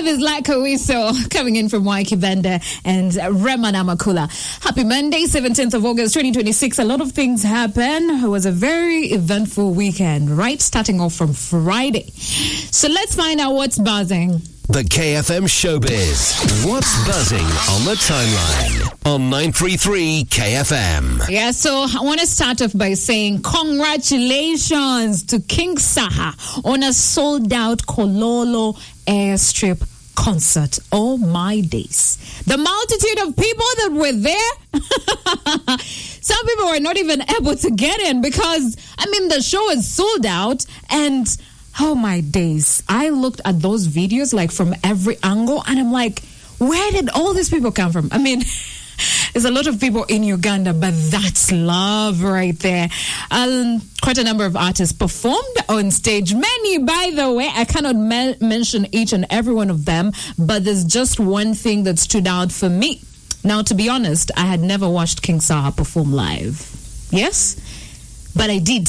Love is Like a Whistle, coming in from Waiki Bender and Rema Namakula. Happy Monday, 17th of August, 2026. A lot of things happened. It was a very eventful weekend, right? Starting off from Friday. So let's find out what's buzzing. The KFM Showbiz. What's buzzing on the timeline on 933 KFM? Yeah, so I want to start off by saying congratulations to King Saha on a sold-out Kololo Airstrip concert. Oh my days. The multitude of people that were there. Some people were not even able to get in because, the show is sold out and... oh my days. I looked at those videos like from every angle and I'm like, where did all these people come from? There's a lot of people in Uganda, but that's love right there. Quite a number of artists performed on stage. Many, by the way. I cannot mention each and every one of them, but there's just one thing that stood out for me. Now, to be honest, I had never watched King Saha perform live. Yes? But I did.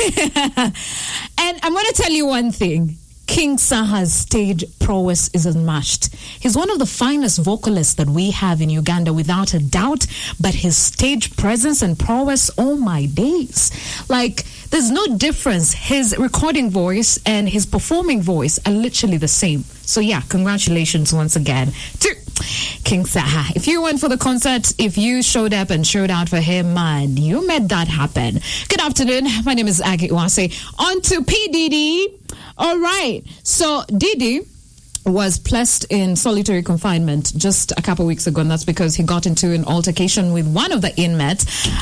And I'm going to tell you one thing. King Saha's stage prowess is unmatched. He's one of the finest vocalists that we have in Uganda, without a doubt. But his stage presence and prowess, oh my days. Like, there's no difference. His recording voice and his performing voice are literally the same. So yeah, congratulations once again to King Saha. If you went for the concert, if you showed up and showed out for him, man, you made that happen. Good afternoon. My name is Aggie Uwase. On to P. Diddy. All right. So Diddy was placed in solitary confinement just a couple weeks ago, and that's because he got into an altercation with one of the inmates.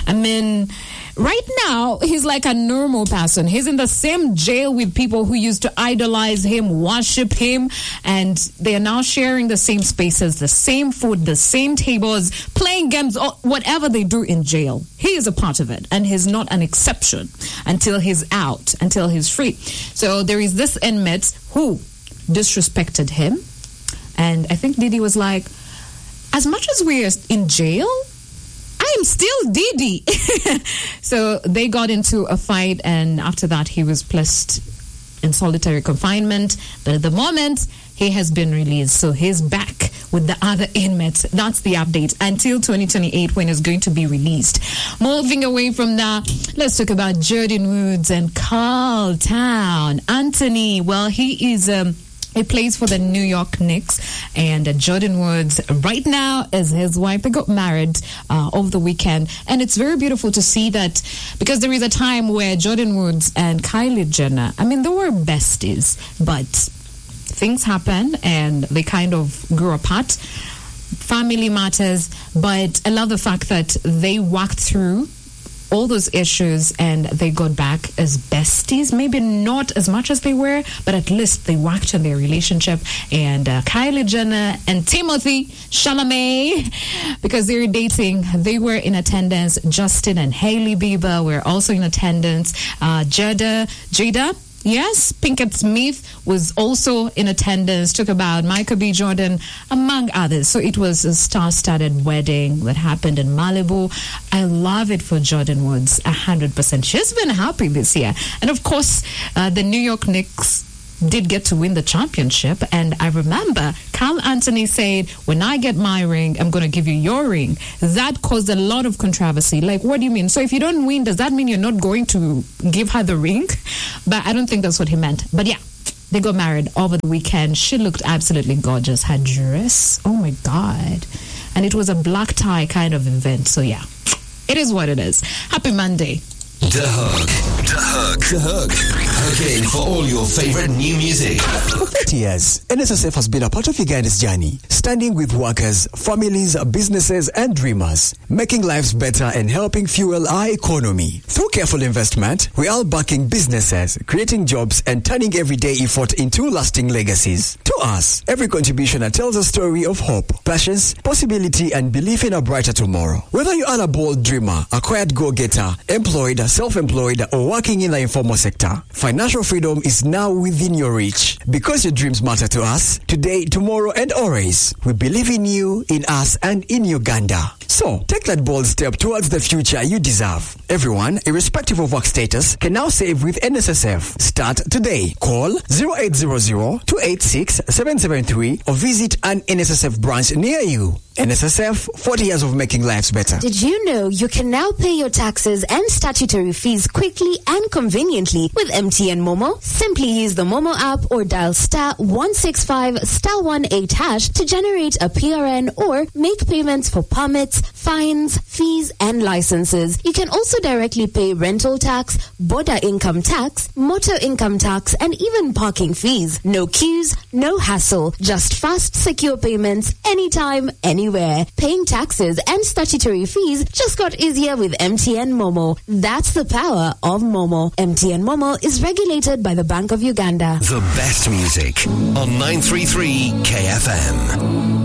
Right now, he's like a normal person. He's in the same jail with people who used to idolize him, worship him, and they are now sharing the same spaces, the same food, the same tables, playing games, or whatever they do in jail. He is a part of it, and he's not an exception until he's out, until he's free. So there is this inmate who disrespected him, and I think Diddy was like, as much as we are in jail, I am still Diddy. So they got into a fight, and after that he was placed in solitary confinement, but at the moment he has been released, so he's back with the other inmates. That's the update until 2028 when it's going to be released. Moving away from that, let's talk about Jordyn Woods and Carlton. Anthony, well, he is he plays for the New York Knicks, and Jordyn Woods right now is his wife. They got married over the weekend, and it's very beautiful to see that, because there is a time where Jordyn Woods and Kylie Jenner, they were besties, but things happen and they kind of grew apart. Family matters, but I love the fact that they worked through all those issues and they got back as besties. Maybe not as much as they were, but at least they worked on their relationship. And Kylie Jenner and Timothy Chalamet, because they were dating, they were in attendance. Justin and Hailey Bieber were also in attendance. Jada, yes, Pinkett Smith was also in attendance. Talk about Michael B. Jordan, among others. So it was a star-studded wedding that happened in Malibu. I love it for Jordyn Woods, 100%. She's been happy this year. And of course, the New York Knicks did get to win the championship, and I remember Carl Anthony said, when I get my ring, I'm going to give you your ring. That caused a lot of controversy. Like, what do you mean? So if you don't win, does that mean you're not going to give her the ring? But I don't think that's what he meant. But yeah, they got married over the weekend. She looked absolutely gorgeous. Her dress, oh my God. And it was a black tie kind of event. So yeah, it is what it is. Happy Monday. The Hook. Hooking for all your favorite new music. For 30 years, NSSF has been a part of Uganda's journey, standing with workers, families, businesses, and dreamers, making lives better and helping fuel our economy. Through careful investment, we are backing businesses, creating jobs, and turning everyday effort into lasting legacies. To us, every contribution tells a story of hope, passions, possibility, and belief in a brighter tomorrow. Whether you are a bold dreamer, a quiet go-getter, employed, whether self-employed or working in the informal sector, financial freedom is now within your reach. Because your dreams matter to us, today, tomorrow, and always, we believe in you, in us, and in Uganda. So, take that bold step towards the future you deserve. Everyone, irrespective of work status, can now save with NSSF. Start today. Call 0800-286-773 or visit an NSSF branch near you. NSSF, 40 years of making lives better. Did you know you can now pay your taxes and statutory fees quickly and conveniently with MTN Momo? Simply use the Momo app or dial *165*18# to generate a PRN or make payments for permits, fines, fees, and licenses. You can also directly pay rental tax, border income tax, motor income tax, and even parking fees. No queues, no hassle, just fast, secure payments anytime, anywhere. Paying taxes and statutory fees just got easier with MTN Momo. That's the power of Momo. MTN Momo is regulated by the Bank of Uganda. The best music on 933 KFM.